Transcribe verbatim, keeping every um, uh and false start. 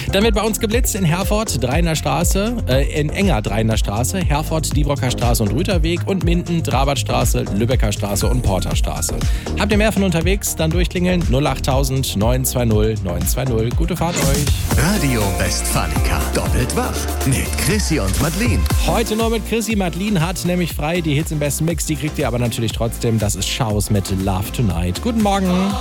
Dann wird bei uns geblitzt in Herford, Dreiner Straße, äh, in Enger Dreiner Straße, Herford, Diebrocker Straße und Rüterweg und Minden, Drabertstraße, Lübecker Straße und Porterstraße. Habt ihr mehr von unterwegs? Dann durchklingeln null achttausend neun zwei null neun zwei null. Gute Fahrt euch. Radio Westfalica. Doppelt wach. Mit Chrissy und Madeleine. Heute nur mit Chrissy. Madeleine hat nämlich frei. Die Hits im besten Mix, die kriegt ihr aber natürlich trotzdem. Das ist Schaus mit Love Tonight. Guten Morgen.